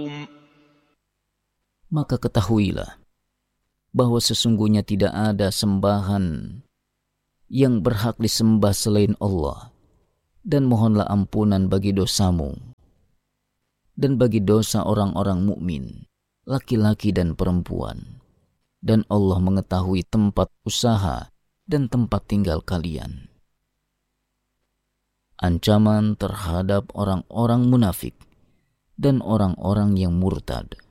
Maka ketahuilah bahwa sesungguhnya tidak ada sembahan yang berhak disembah selain Allah, dan mohonlah ampunan bagi dosamu dan bagi dosa orang-orang mukmin, laki-laki dan perempuan. Dan Allah mengetahui tempat usaha dan tempat tinggal kalian. Ancaman terhadap orang-orang munafik dan orang-orang yang murtad.